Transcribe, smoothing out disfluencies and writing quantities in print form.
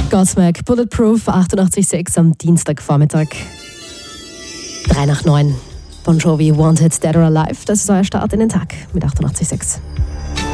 Godsmack, Bulletproof, 88,6 am Dienstagvormittag. 3 nach 9. Bon Jovi, Wanted, Dead or Alive. Das ist euer Start in den Tag mit 88,6.